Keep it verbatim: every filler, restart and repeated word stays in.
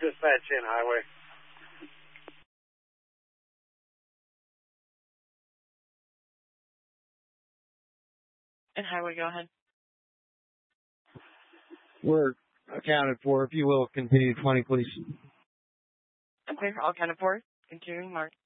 dispatch in highway. And highway, go ahead. We're accounted for. If you will, continue twenty, please. Okay, all accounted for. Continuing, Mark.